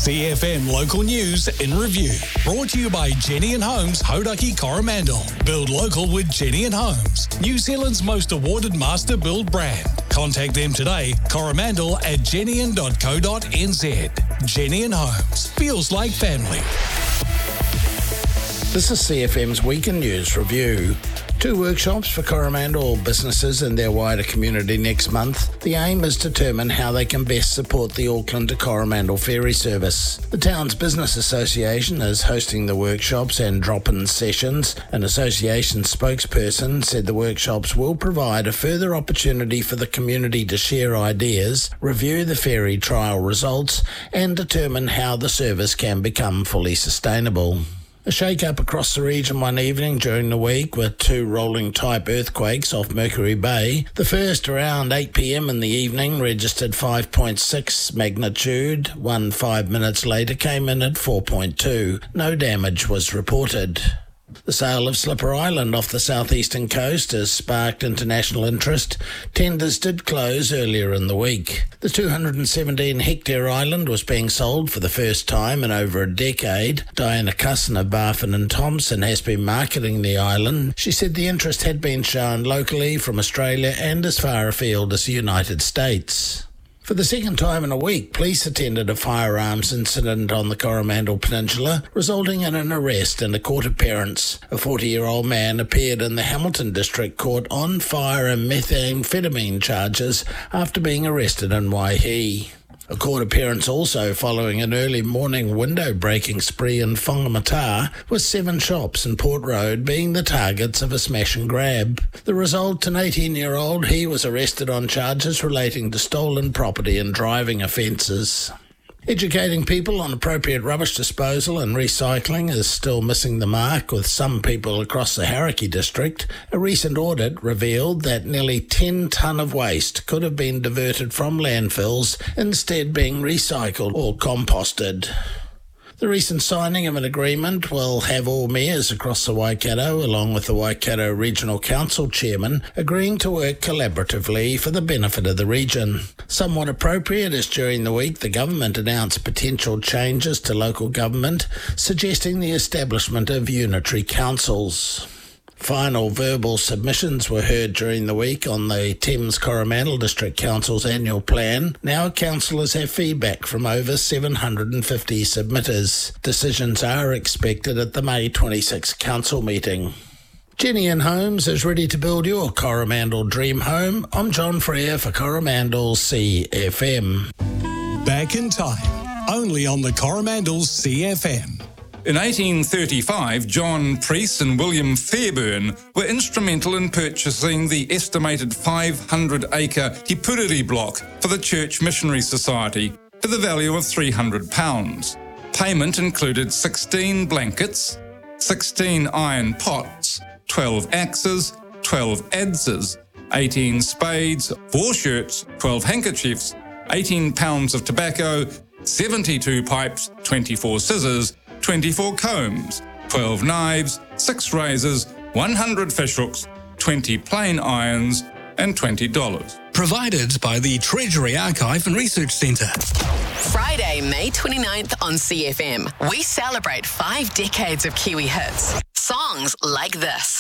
CFM Local News in Review. Brought to you by Jenny and Homes, Hauraki Coromandel. Build local with Jenny and Homes, New Zealand's most awarded master build brand. Contact them today, coromandel@jenny.co.nz. Jenny and Homes. Feels like family. This is CFM's Weekend News Review. 2 workshops for Coromandel businesses and their wider community next month. The aim is to determine how they can best support the Auckland to Coromandel ferry service. The town's business association is hosting the workshops and drop-in sessions. An association spokesperson said the workshops will provide a further opportunity for the community to share ideas, review the ferry trial results, and determine how the service can become fully sustainable. A shake-up across the region one evening during the week with 2 rolling-type earthquakes off Mercury Bay. The first around 8 p.m. in the evening registered 5.6 magnitude. 5 minutes later came in at 4.2. No damage was reported. The sale of Slipper Island off the southeastern coast has sparked international interest. Tenders did close earlier in the week. The 217-hectare island was being sold for the first time in over a decade. Diana Cusson of Barfin and Thompson has been marketing the island. She said the interest had been shown locally from Australia and as far afield as the United States. For the second time in a week, police attended a firearms incident on the Coromandel Peninsula, resulting in an arrest and a court appearance. A 40-year-old man appeared in the Hamilton District Court on fire and methamphetamine charges after being arrested in Waihi. A court appearance also following an early morning window-breaking spree in Whangamata, with 7 shops in Port Road being the targets of a smash and grab. The result, an 18-year-old, he was arrested on charges relating to stolen property and driving offences. Educating people on appropriate rubbish disposal and recycling is still missing the mark with some people across the Hauraki district. A recent audit revealed that nearly 10 tonne of waste could have been diverted from landfills, instead being recycled or composted. The recent signing of an agreement will have all mayors across the Waikato, along with the Waikato Regional Council Chairman, agreeing to work collaboratively for the benefit of the region. Somewhat appropriate as during the week the government announced potential changes to local government, suggesting the establishment of unitary councils. Final verbal submissions were heard during the week on the Thames Coromandel District Council's annual plan. Now councillors have feedback from over 750 submitters. Decisions are expected at the May 26 council meeting. Jenny and Homes is ready to build your Coromandel dream home. I'm John Frere for Coromandel CFM. Back in time, only on the Coromandel CFM. In 1835, John Preece and William Fairburn were instrumental in purchasing the estimated 500-acre Te Puriri block for the Church Missionary Society for the value of £300. Payment included 16 blankets, 16 iron pots, 12 axes, 12 adzes, 18 spades, 4 shirts, 12 handkerchiefs, 18 pounds of tobacco, 72 pipes, 24 scissors, 24 combs, 12 knives, 6 razors, 100 fishhooks, 20 plain irons, and $20. Provided by the Treasury Archive and Research Centre. Friday, May 29th on CFM, we celebrate 5 decades of Kiwi hits. Songs like this.